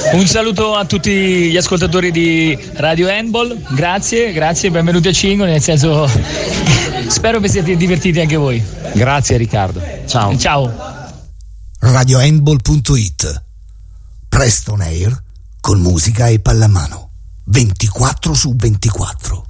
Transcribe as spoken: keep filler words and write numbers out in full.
Un saluto a tutti gli ascoltatori di Radio Handball, grazie, grazie, benvenuti a Cingo, nel senso spero vi siete divertiti anche voi. Grazie Riccardo, ciao. Ciao. radio handball punto it, Preston Air con musica e pallamano ventiquattro su ventiquattro.